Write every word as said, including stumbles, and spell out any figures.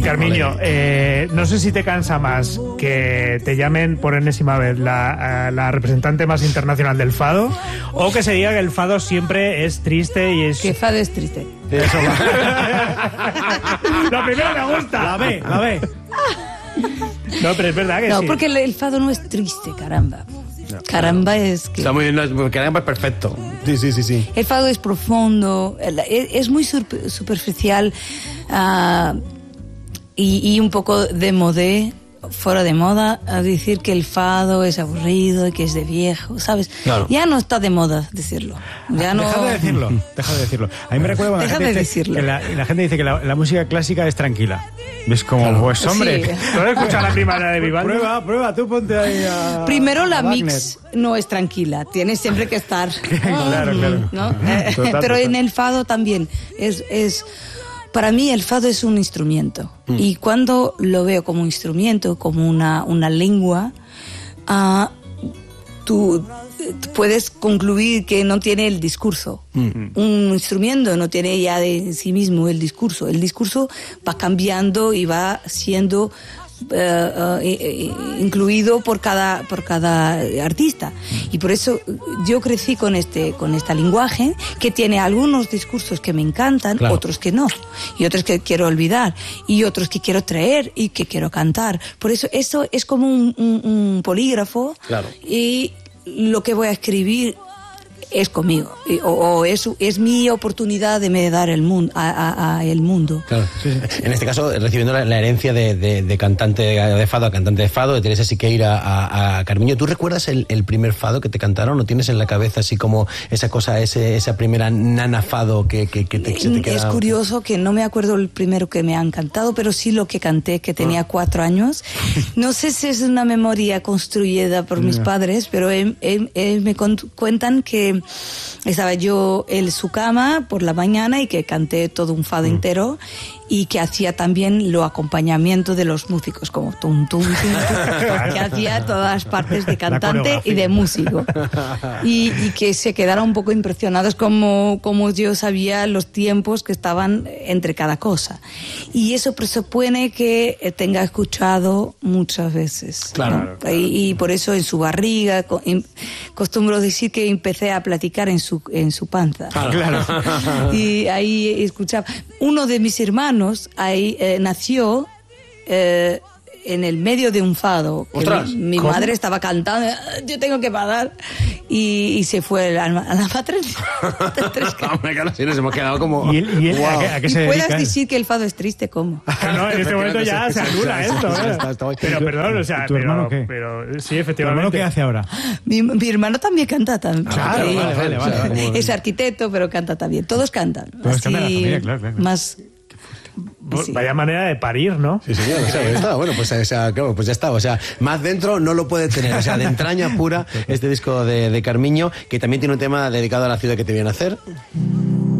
Carmiño, eh, no sé si te cansa más que te llamen por enésima vez la, la representante más internacional del fado, o que se diga que el fado siempre es triste y es... Que fado es triste. Eso Lo primero me gusta. La B, la B. No, pero es verdad que no, sí. No, porque el, el fado no es triste, caramba. Caramba es que... Está muy bien, no, caramba es perfecto. Sí, sí, sí, sí. El fado es profundo, es, es muy super, superficial uh, y, y un poco de modé, fuera de moda, a decir que el fado es aburrido y que es de viejo, ¿sabes? Claro. Ya no está de moda decirlo. Ya no... Deja de decirlo, deja de decirlo. A mí me recuerda cuando deja la gente de dice decirlo. que la, la gente dice que la, la música clásica es tranquila. Es como, claro. Pues hombre, sí. ¿No has escuchado la primera de Vivaldi? Prueba, prueba, tú ponte ahí a... Primero la a mix no es tranquila, tiene siempre que estar... Claro, claro. ¿no? Total, Pero total. en el fado también es... es para mí el fado es un instrumento mm. y cuando lo veo como un instrumento, como una, una lengua, uh, tú, tú puedes concluir que no tiene el discurso. Mm. Un instrumento no tiene ya de sí mismo el discurso. El discurso va cambiando y va siendo uh, uh, incluido por cada, por cada artista. Y por eso yo crecí con este, con este lenguaje que tiene algunos discursos que me encantan, claro. Otros que no, y otros que quiero olvidar, y otros que quiero traer y que quiero cantar. Por eso eso es como un, un, un polígrafo, claro. Y lo que voy a escribir es conmigo, o, o es, es mi oportunidad de me dar el mundo, a, a, a el mundo. Claro. Sí, sí. En este caso, recibiendo la, la herencia de, de, de cantante de fado a cantante de fado, de Teresa Siqueira a, a Carmiño. ¿Tú recuerdas el, el primer fado que te cantaron? ¿O tienes en la cabeza así como esa cosa, ese, esa primera nana fado que, que, que te, se te queda? Es curioso que no me acuerdo el primero que me han cantado, pero sí lo que canté, que tenía ah. cuatro años. No sé si es una memoria construida por mis padres, pero él, él, él me cuentan que estaba yo en su cama por la mañana y que canté todo un fado mm. entero y que hacía también lo acompañamiento de los músicos, como tum, tum, tum, tum que hacía todas las partes de cantante y de músico. Y, y que se quedaron un poco impresionados como, como yo sabía los tiempos que estaban entre cada cosa. Y eso presupone que tenga escuchado muchas veces. Claro. ¿no? Y, y por eso en su barriga, costumbro decir que empecé a platicar en su, en su panza. Claro. Y ahí escuchaba. Uno de mis hermanos ahí eh, nació eh, en el medio de un fado. Que mi mi madre estaba cantando, yo tengo que parar, y, y se fue a la, a la matriz. Hombre, claro, sí, nos hemos quedado como... ¿Y él, y él wow. a qué, a qué se dedica? Puedas decir que el fado es triste, ¿cómo? No, en este momento ya se anula esto. ¿eh? Pero perdón, o sea, ¿Tu hermano pero, qué? pero sí, efectivamente. ¿Tu hermano qué hace ahora? Mi, mi hermano también canta también. Claro, sí, vale, vale, vale, vale. Es arquitecto, pero canta también. Todos cantan. Todos así, cantan la familia, claro, claro. Más... Sí. Vaya manera de parir, ¿no? Sí, señor, o sea, ya está, bueno, pues, o sea, claro, pues ya está, o sea, más dentro no lo puede tener, o sea, de entraña pura este disco de, de Carmiño, que también tiene un tema dedicado a la ciudad que te viene a hacer.